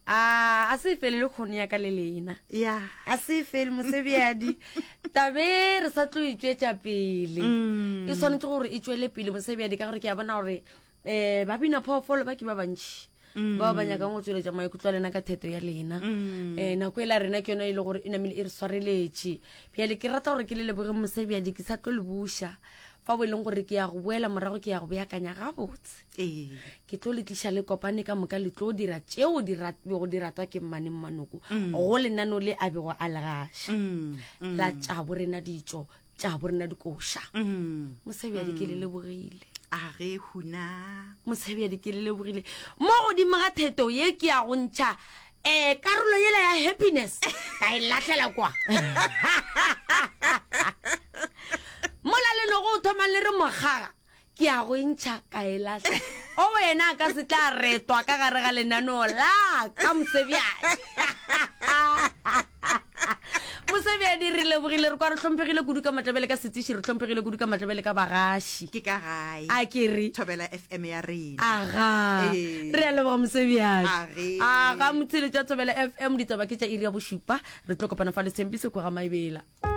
a se fele le khone ya ka le lena ya a se fele Mosebiadi tabe re sa tlo itšwetša pele e swanetse gore e tšwele pele Mosebiadi ka gore ke a bona gore ba bina phoofolo ba ke ba bantši ba ba nyaka go tsweletša maikutlo a lena ka theto ya lena nako e la rena ke yona e le gore e namile e re swareletše pele ke rata gore ke le leboge Mosebiadi ke sa tlo le buša fa bo leng gore ke ya go boela morago ke ya go beakanya gabotse ke tlo le tliša le kopane ka moka le tlo dira tšeo go di ratwa ke mmane mmanoko go lenano le a bego a legaša la tša borena ditšo tša borena dikoša Mosebiadi ke le lebogile a ge huna Mosebiadi ke le lebogile mo godimo ga theto ye ke ya go ntšha karolo yela ya happiness ka e latlhela kwa mola le no go thoma le re mogaga ke ya go ntšha ka e latlha o wena ka se tla retwa ka gare ga lenaneo la ka Mosebiadi Mosebiadi re lebogile re kwa re tlhompegile kudu ka Matlabele ka Setiši re tlhompegile kudu ka Matlabele ka Bagaši ke ka gae a ke re Thobela FM ya rena aga re a leboga Mosebiadi Age. aga motshele tša Thobela FM ditaba ke tša iri ya bošupa re tlo kopana fa le Tshepiso kwa ga Maebela